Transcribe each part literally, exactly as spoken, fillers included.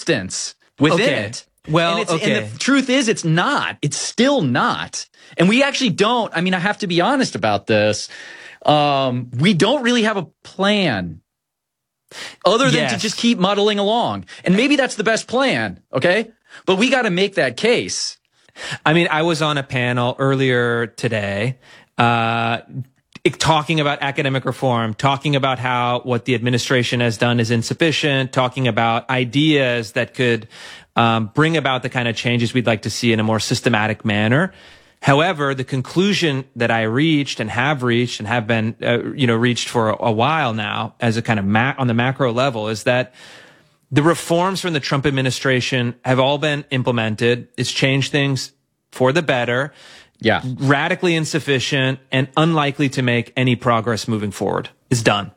substance within okay. it. Well, and, it's, okay. and the truth is it's not. It's still not. And we actually don't. I mean, I have to be honest about this. Um, we don't really have a plan other than yes. to just keep muddling along. And maybe that's the best plan, okay? But we got to make that case. I mean, I was on a panel earlier today uh, talking about academic reform, talking about how what the administration has done is insufficient, talking about ideas that could um, bring about the kind of changes we'd like to see in a more systematic manner. However, the conclusion that I reached and have reached and have been, uh, you know, reached for a, a while now as a kind of ma- on the macro level is that the reforms from the Trump administration have all been implemented. It's changed things for the better. Yeah. Radically insufficient and unlikely to make any progress moving forward. It's done.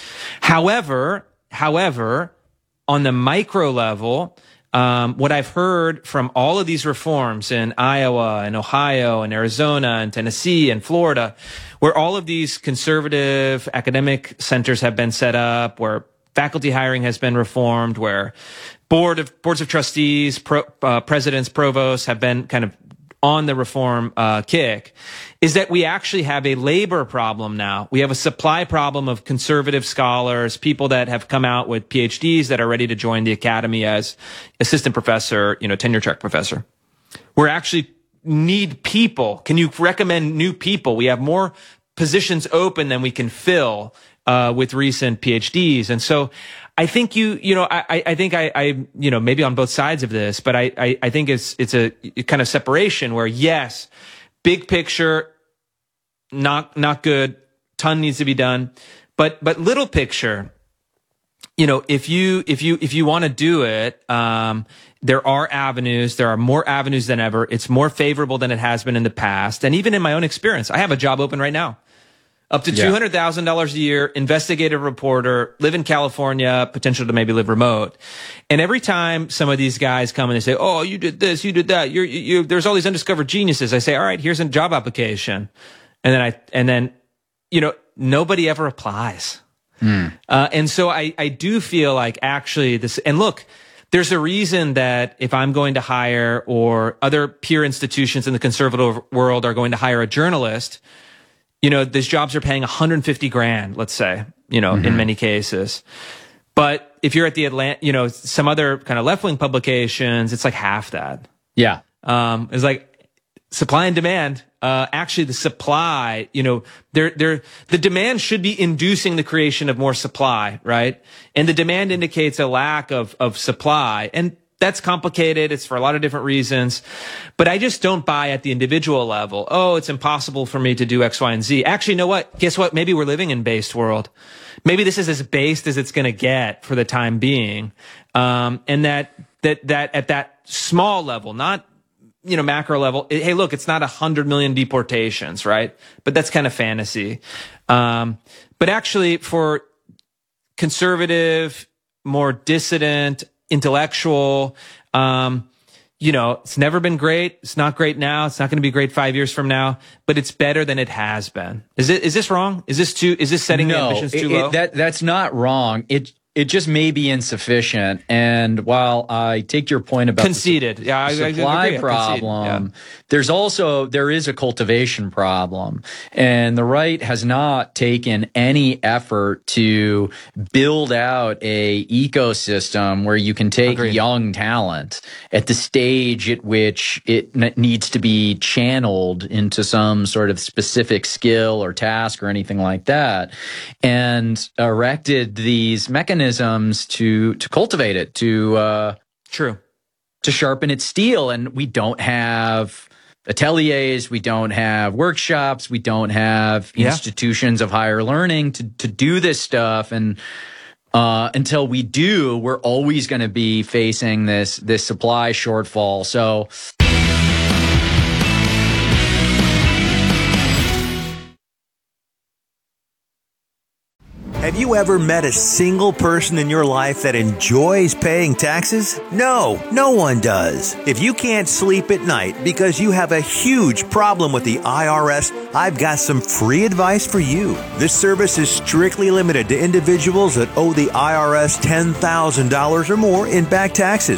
However, however, on the micro level, Um, what I've heard from all of these reforms in Iowa and Ohio and Arizona and Tennessee and Florida, where all of these conservative academic centers have been set up, where faculty hiring has been reformed, where board of boards of trustees, pro, uh, presidents, provosts have been kind of on the reform uh, kick, is that we actually have a labor problem now. We have a supply problem of conservative scholars, people that have come out with P H Ds that are ready to join the academy as assistant professor, you know, tenure track professor. We're actually need people. Can you recommend new people? We have more positions open than we can fill uh, with recent P H Ds. And so I think you, you know, I, I think I, I, you know, maybe on both sides of this, but I, I, I think it's, it's a kind of separation where yes, big picture, not, not good, ton needs to be done, but, but little picture, you know, if you, if you, if you want to do it, um, there are avenues, there are more avenues than ever. It's more favorable than it has been in the past. And even in my own experience, I have a job open right now. Up to yeah. two hundred thousand dollars a year, investigative reporter, live in California, potential to maybe live remote. And every time some of these guys come and they say, oh, you did this, you did that, you're, you, you, there's all these undiscovered geniuses. I say, all right, here's a job application. And then I, and then, you know, nobody ever applies. Mm. Uh, and so I, I do feel like actually this, and look, there's a reason that if I'm going to hire or other peer institutions in the conservative world are going to hire a journalist, you know, these jobs are paying one hundred fifty grand, let's say, you know, mm-hmm. in many cases. But if you're at the Atlanta, you know, some other kind of left-wing publications, it's like half that. Yeah. Um, it's like supply and demand. Uh, actually the supply, you know, there, there, the demand should be inducing the creation of more supply, right? And the demand indicates a lack of, of supply. And that's complicated. It's for a lot of different reasons. But I just don't buy at the individual level. Oh, it's impossible for me to do X, Y, and Z. Actually, you know what? Guess what? Maybe we're living in based world. Maybe this is as based as it's going to get for the time being. Um, and that, that, that at that small level, not, you know, macro level, it, hey, look, it's not a hundred million deportations, right? But that's kind of fantasy. Um, but actually for conservative, more dissident, intellectual, um, you know, it's never been great. It's not great now. It's not going to be great five years from now, but it's better than it has been. Is it, is this wrong? Is this too, is this setting no, the ambitions too it, low? It, that, that's not wrong. It, it just may be insufficient. And while I take your point about conceded, the, yeah, the I, supply I agree. problem, yeah. there's also, there is a cultivation problem. And the right has not taken any effort to build out a ecosystem where you can take Agreed. young talent at the stage at which it n- needs to be channeled into some sort of specific skill or task or anything like that, and erected these mechanisms to to cultivate it, to uh, true, to sharpen its steel. And we don't have ateliers, we don't have workshops, we don't have yeah. institutions of higher learning to to do this stuff. And uh, until we do, we're always going to be facing this this supply shortfall. So. Have you ever met a single person in your life that enjoys paying taxes? No, no one does. If you can't sleep at night because you have a huge problem with the I R S, I've got some free advice for you. This service is strictly limited to individuals that owe the I R S ten thousand dollars or more in back taxes.